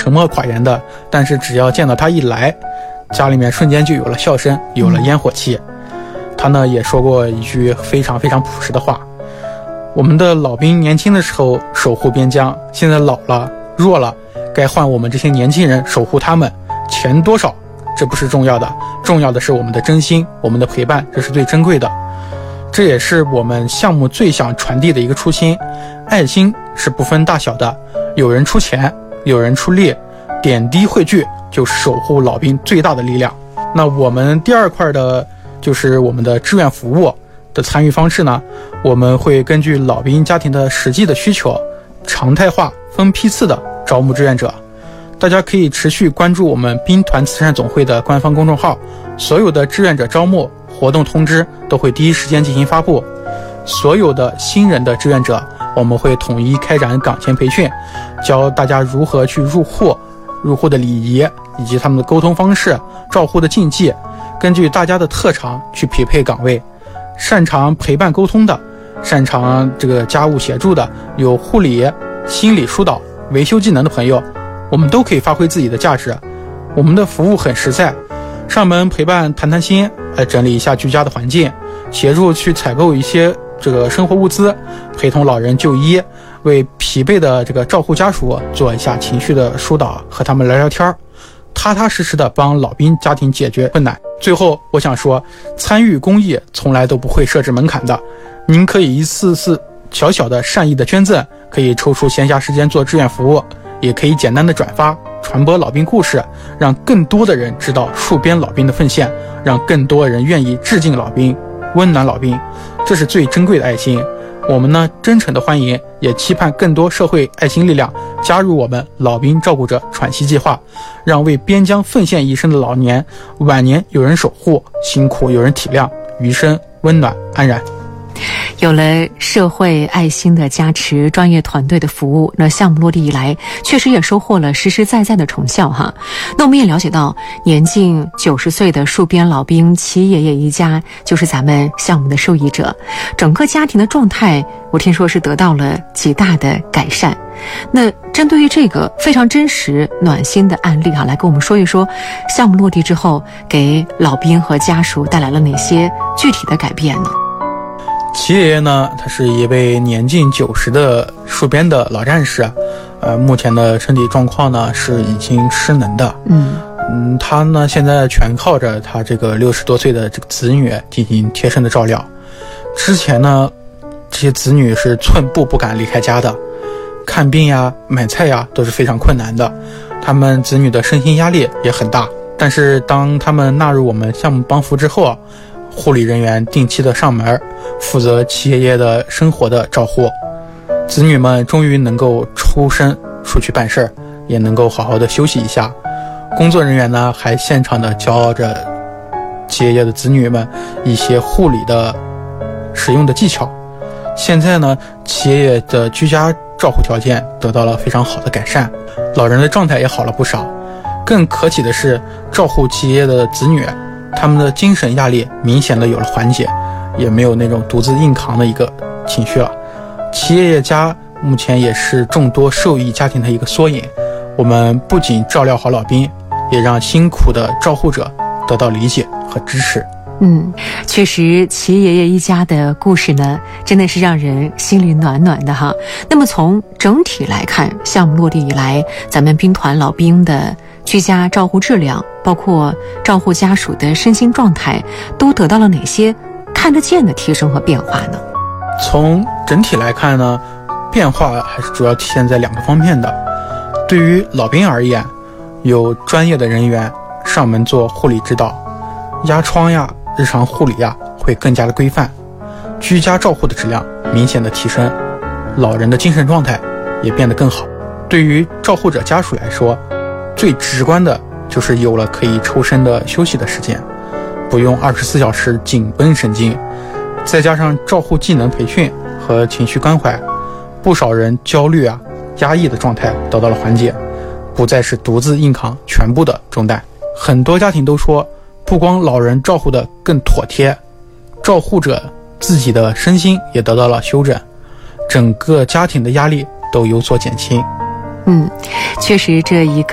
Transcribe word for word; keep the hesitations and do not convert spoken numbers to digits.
沉默寡言的，但是只要见到他一来，家里面瞬间就有了笑声，有了烟火气。他呢也说过一句非常非常朴实的话，我们的老兵年轻的时候守护边疆，现在老了弱了，该换我们这些年轻人守护他们。钱多少这不是重要的，重要的是我们的真心，我们的陪伴，这是最珍贵的。这也是我们项目最想传递的一个初心，爱心是不分大小的，有人出钱，有人出力，点滴汇聚就是守护老兵最大的力量。那我们第二块的就是我们的志愿服务的参与方式呢，我们会根据老兵家庭的实际的需求，常态化分批次的招募志愿者。大家可以持续关注我们兵团慈善总会的官方公众号，所有的志愿者招募活动通知都会第一时间进行发布。所有的新人的志愿者，我们会统一开展岗前培训，教大家如何去入户，入户的礼仪以及他们的沟通方式，照护的禁忌，根据大家的特长去匹配岗位。擅长陪伴沟通的，擅长这个家务协助的，有护理、心理疏导、维修技能的朋友，我们都可以发挥自己的价值。我们的服务很实在，上门陪伴谈谈心，来整理一下居家的环境，协助去采购一些这个生活物资，陪同老人就医，为疲惫的这个照护家属做一下情绪的疏导，和他们聊聊天，踏踏实实的帮老兵家庭解决困难。最后我想说，参与公益从来都不会设置门槛的，您可以一次次小小的善意的捐赠，可以抽出闲暇时间做志愿服务，也可以简单的转发传播老兵故事，让更多的人知道戍边老兵的奉献，让更多人愿意致敬老兵，温暖老兵，这是最珍贵的爱心。我们呢真诚的欢迎，也期盼更多社会爱心力量加入我们老兵照顾者喘息计划，让为边疆奉献一生的老年晚年有人守护，辛苦有人体谅，余生温暖安然。 有了社会爱心的加持，专业团队的服务，那项目落地以来确实也收获了实实在在的成效哈。那我们也了解到，年近九十岁的戍边老兵齐爷爷一家就是咱们项目的受益者，整个家庭的状态我听说是得到了极大的改善。那针对于这个非常真实暖心的案例哈，来跟我们说一说项目落地之后给老兵和家属带来了哪些具体的改变呢？ 齐爷爷呢，他是一位年近九十的戍边的老战士，呃，目前的身体状况呢是已经失能的。嗯嗯，他呢现在全靠着他这个六十多岁的这个子女进行贴身的照料。之前呢，这些子女是寸步不敢离开家的，看病呀、买菜呀都是非常困难的，他们子女的身心压力也很大。但是当他们纳入我们项目帮扶之后啊，护理人员定期的上门，负责齐爷爷的生活的照护，子女们终于能够抽身出去办事，也能够好好的休息一下。工作人员呢，还现场的教着齐爷爷的子女们一些护理的实用的技巧。现在呢，齐爷爷的居家照护条件得到了非常好的改善，老人的状态也好了不少。更可喜的是，照护齐爷爷的子女，他们的精神压力明显的有了缓解，也没有那种独自硬扛的一个情绪了。齐爷爷家目前也是众多受益家庭的一个缩影。我们不仅照料好老兵，也让辛苦的照护者得到理解和支持。 嗯，确实齐爷爷一家的故事呢，真的是让人心里暖暖的哈。那么从整体来看，项目落地以来，咱们兵团老兵的居家照护质量，包括照护家属的身心状态，都得到了哪些看得见的提升和变化呢？ 从整体来看呢，变化还是主要体现在两个方面的。对于老兵而言，有专业的人员上门做护理指导，压疮呀、日常护理呀会更加的规范，居家照护的质量明显的提升，老人的精神状态也变得更好。对于照护者家属来说，最直观的就是有了可以抽身的休息的时间，不用二十四小时紧绷神经，再加上照护技能培训和情绪关怀，不少人焦虑啊、压抑的状态得到了缓解，不再是独自硬扛全部的重担。很多家庭都说，不光老人照护得更妥帖，照护者自己的身心也得到了休整，整个家庭的压力都有所减轻。 嗯，确实这一个